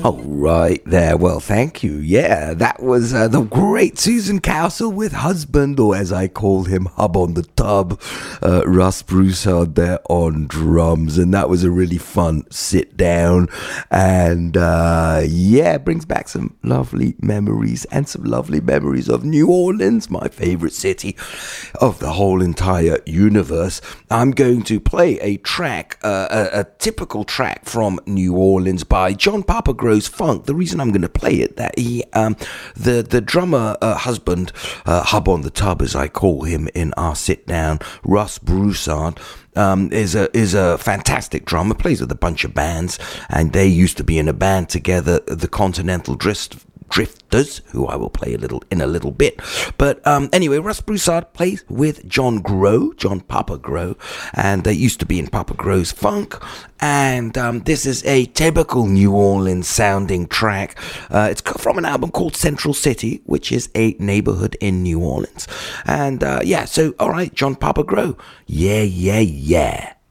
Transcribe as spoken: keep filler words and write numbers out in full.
Oh, right there. Well, thank you. Yeah, that was uh, the great Susan Castle with Husband, or as I call him, Hub on the Tub. Uh, Russ Broussard there on drums. And that was a really fun sit down. And uh, yeah, brings back some lovely memories and some lovely memories of New Orleans, my favorite city of the whole entire universe. I'm going to play a track, uh, a, a typical track from New Orleans by John Papagrow Funk. The reason I'm going to play it, that he, um, the the drummer uh, husband, uh, Hub on the Tub, as I call him in our sit down, Russ Broussard, um, is a is a fantastic drummer. Plays with a bunch of bands, and they used to be in a band together, the Continental Drift. Drifters, who I will play a little in a little bit. But um, anyway, Russ Broussard plays with John Grow, John Papagrow, and they used to be in Papagrow's Funk. And um, this is a typical New Orleans sounding track. Uh, it's from an album called Central City, which is a neighborhood in New Orleans. And uh, yeah, so all right, John Papagrow, yeah, yeah, yeah.